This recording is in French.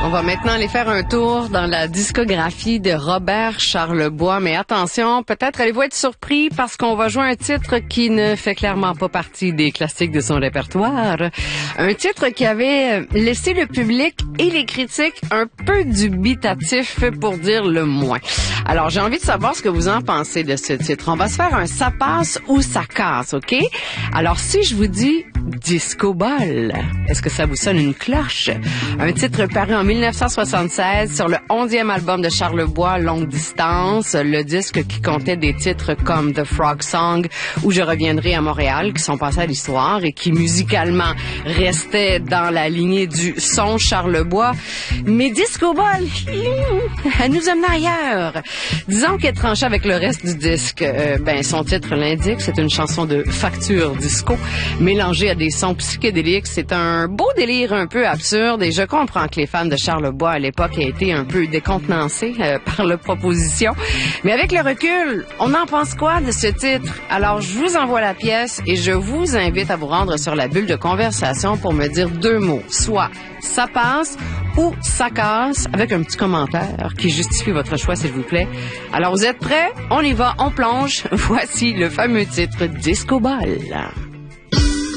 On va maintenant aller faire un tour dans la discographie de Robert Charlebois. Mais attention, peut-être allez-vous être surpris parce qu'on va jouer un titre qui ne fait clairement pas partie des classiques de son répertoire. Un titre qui avait laissé le public et les critiques un peu dubitatifs pour dire le moins. Alors, j'ai envie de savoir ce que vous en pensez de ce titre. On va se faire un ça passe ou ça casse, OK? Alors, si je vous dis Disco Ball, est-ce que ça vous sonne une cloche? Un titre paru en 1976 sur le 11e album de Charlebois, Longue Distance, le disque qui comptait des titres comme The Frog Song ou Je reviendrai à Montréal, qui sont passés à l'histoire et qui musicalement restaient dans la lignée du son Charlebois. Mais Disco Ball, elle nous amène ailleurs. Disons qu'elle tranchait avec le reste du disque. Son titre l'indique, c'est une chanson de facture disco mélangée à des sons psychédéliques. C'est un beau délire un peu absurde et je comprends que les fans de Charlebois à l'époque aient été un peu décontenancés par la proposition. Mais avec le recul, on en pense quoi de ce titre? Alors, je vous envoie la pièce et je vous invite à vous rendre sur la bulle de conversation pour me dire deux mots, soit ça passe ou ça casse, avec un petit commentaire qui justifie votre choix, s'il vous plaît. Alors, vous êtes prêts? On y va, on plonge. Voici le fameux titre Disco Ball.